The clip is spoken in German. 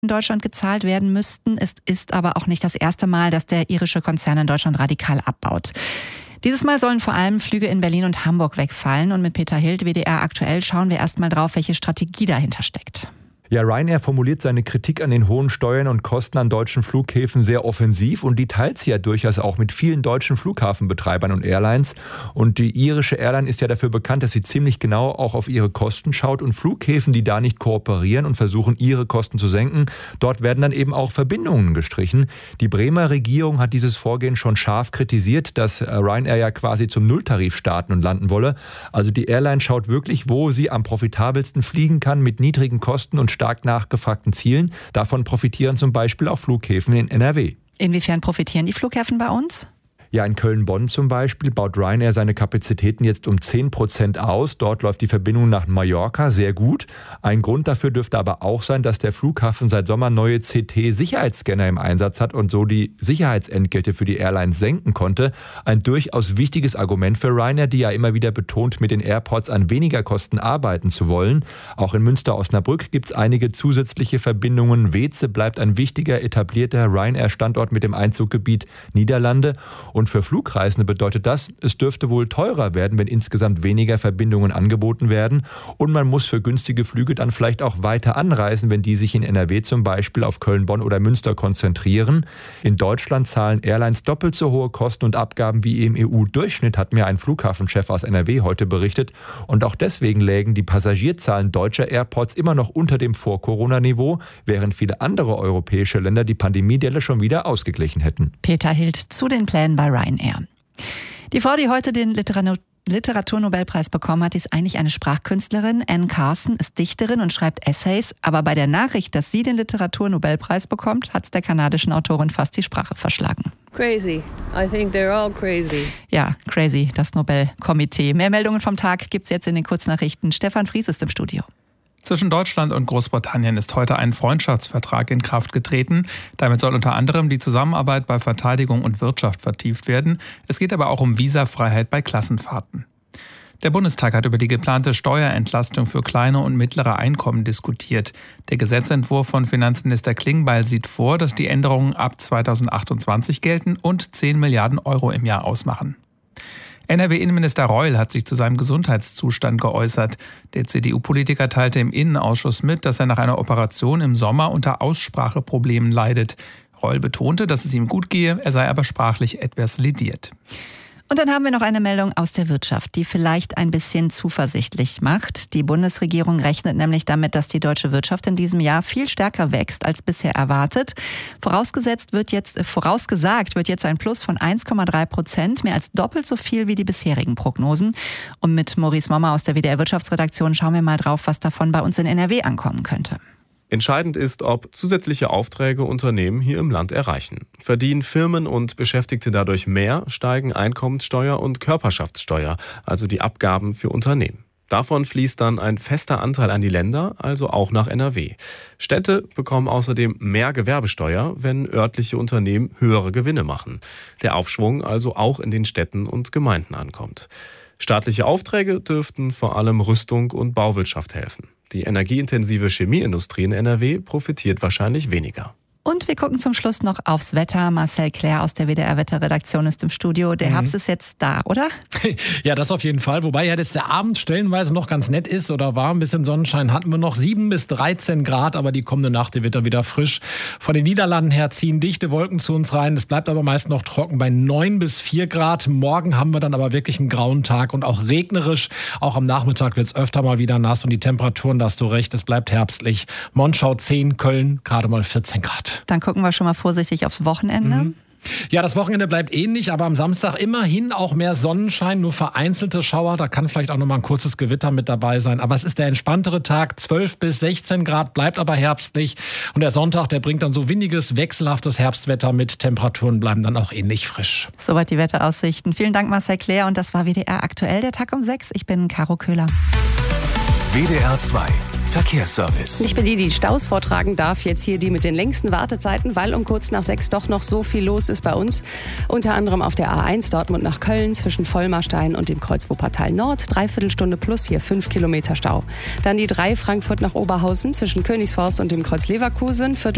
in Deutschland gezahlt werden müssten. Es ist aber auch nicht das erste Mal, dass der irische Konzern in Deutschland radikal abbaut. Dieses Mal sollen vor allem Flüge in Berlin und Hamburg wegfallen. Und mit Peter Hild, WDR aktuell, schauen wir erst mal drauf, welche Strategie dahinter steckt. Ja, Ryanair formuliert seine Kritik an den hohen Steuern und Kosten an deutschen Flughäfen sehr offensiv und die teilt sie ja durchaus auch mit vielen deutschen Flughafenbetreibern und Airlines. Und die irische Airline ist ja dafür bekannt, dass sie ziemlich genau auch auf ihre Kosten schaut und Flughäfen, die da nicht kooperieren und versuchen, ihre Kosten zu senken, dort werden dann eben auch Verbindungen gestrichen. Die Bremer Regierung hat dieses Vorgehen schon scharf kritisiert, dass Ryanair ja quasi zum Nulltarif starten und landen wolle. Also die Airline schaut wirklich, wo sie am profitabelsten fliegen kann mit niedrigen Kosten und stark nachgefragten Zielen. Davon profitieren zum Beispiel auch Flughäfen in NRW. Inwiefern profitieren die Flughäfen bei uns? Ja, in Köln-Bonn zum Beispiel baut Ryanair seine Kapazitäten jetzt um 10% aus. Dort läuft die Verbindung nach Mallorca sehr gut. Ein Grund dafür dürfte aber auch sein, dass der Flughafen seit Sommer neue CT-Sicherheitsscanner im Einsatz hat und so die Sicherheitsentgelte für die Airlines senken konnte. Ein durchaus wichtiges Argument für Ryanair, die ja immer wieder betont, mit den Airports an weniger Kosten arbeiten zu wollen. Auch in Münster-Osnabrück gibt es einige zusätzliche Verbindungen. Weeze bleibt ein wichtiger, etablierter Ryanair-Standort mit dem Einzuggebiet Niederlande. Und für Flugreisende bedeutet das, es dürfte wohl teurer werden, wenn insgesamt weniger Verbindungen angeboten werden. Und man muss für günstige Flüge dann vielleicht auch weiter anreisen, wenn die sich in NRW zum Beispiel auf Köln, Bonn oder Münster konzentrieren. In Deutschland zahlen Airlines doppelt so hohe Kosten und Abgaben wie im EU-Durchschnitt, hat mir ein Flughafenchef aus NRW heute berichtet. Und auch deswegen lägen die Passagierzahlen deutscher Airports immer noch unter dem Vor-Corona-Niveau, während viele andere europäische Länder die Pandemiedelle schon wieder ausgeglichen hätten. Peter Hild zu den Plänen bei Ryanair. Die Frau, die heute den Literaturnobelpreis bekommen hat, ist eigentlich eine Sprachkünstlerin. Anne Carson ist Dichterin und schreibt Essays. Aber bei der Nachricht, dass sie den Literaturnobelpreis bekommt, hat es der kanadischen Autorin fast die Sprache verschlagen. Crazy. I think they're all crazy. Ja, crazy, das Nobelkomitee. Mehr Meldungen vom Tag gibt's jetzt in den Kurznachrichten. Stefan Fries ist im Studio. Zwischen Deutschland und Großbritannien ist heute ein Freundschaftsvertrag in Kraft getreten. Damit soll unter anderem die Zusammenarbeit bei Verteidigung und Wirtschaft vertieft werden. Es geht aber auch um Visafreiheit bei Klassenfahrten. Der Bundestag hat über die geplante Steuerentlastung für kleine und mittlere Einkommen diskutiert. Der Gesetzentwurf von Finanzminister Klingbeil sieht vor, dass die Änderungen ab 2028 gelten und 10 Milliarden Euro im Jahr ausmachen. NRW-Innenminister Reul hat sich zu seinem Gesundheitszustand geäußert. Der CDU-Politiker teilte im Innenausschuss mit, dass er nach einer Operation im Sommer unter Ausspracheproblemen leidet. Reul betonte, dass es ihm gut gehe, er sei aber sprachlich etwas lediert. Und dann haben wir noch eine Meldung aus der Wirtschaft, die vielleicht ein bisschen zuversichtlich macht. Die Bundesregierung rechnet nämlich damit, dass die deutsche Wirtschaft in diesem Jahr viel stärker wächst als bisher erwartet. Vorausgesagt wird jetzt ein Plus von 1,3%, mehr als doppelt so viel wie die bisherigen Prognosen. Und mit Maurice Mommer aus der WDR Wirtschaftsredaktion schauen wir mal drauf, was davon bei uns in NRW ankommen könnte. Entscheidend ist, ob zusätzliche Aufträge Unternehmen hier im Land erreichen. Verdienen Firmen und Beschäftigte dadurch mehr, steigen Einkommenssteuer und Körperschaftssteuer, also die Abgaben für Unternehmen. Davon fließt dann ein fester Anteil an die Länder, also auch nach NRW. Städte bekommen außerdem mehr Gewerbesteuer, wenn örtliche Unternehmen höhere Gewinne machen. Der Aufschwung also auch in den Städten und Gemeinden ankommt. Staatliche Aufträge dürften vor allem Rüstung und Bauwirtschaft helfen. Die energieintensive Chemieindustrie in NRW profitiert wahrscheinlich weniger. Und wir gucken zum Schluss noch aufs Wetter. Marcel Claire aus der WDR-Wetterredaktion ist im Studio. Der Herbst ist jetzt da, oder? Ja, das auf jeden Fall. Wobei ja das der Abend stellenweise noch ganz nett ist oder warm. Ein bisschen Sonnenschein hatten wir noch. 7 bis 13 Grad, aber die kommende Nacht wird dann wieder frisch. Von den Niederlanden her ziehen dichte Wolken zu uns rein. Es bleibt aber meist noch trocken bei 9 bis 4 Grad. Morgen haben wir dann aber wirklich einen grauen Tag und auch regnerisch. Auch am Nachmittag wird es öfter mal wieder nass und die Temperaturen, da hast du recht, es bleibt herbstlich. Monschau 10, Köln gerade mal 14 Grad. Dann gucken wir schon mal vorsichtig aufs Wochenende. Ja, das Wochenende bleibt ähnlich, aber am Samstag immerhin auch mehr Sonnenschein, nur vereinzelte Schauer. Da kann vielleicht auch noch mal ein kurzes Gewitter mit dabei sein. Aber es ist der entspanntere Tag, 12 bis 16 Grad, bleibt aber herbstlich. Und der Sonntag, der bringt dann so windiges, wechselhaftes Herbstwetter mit. Temperaturen bleiben dann auch ähnlich frisch. Soweit die Wetteraussichten. Vielen Dank, Marcel Claire. Und das war WDR aktuell, der Tag um 6. Ich bin Caro Köhler. WDR 2 Verkehrsservice. Ich bin die Staus vortragen darf, jetzt hier die mit den längsten Wartezeiten, weil um kurz nach 6 doch noch so viel los ist bei uns. Unter anderem auf der A1 Dortmund nach Köln zwischen Vollmarstein und dem Kreuz Wuppertal Nord. 3/4 Stunde plus, hier 5 Kilometer Stau. Dann die 3 Frankfurt nach Oberhausen zwischen Königsforst und dem Kreuz Leverkusen.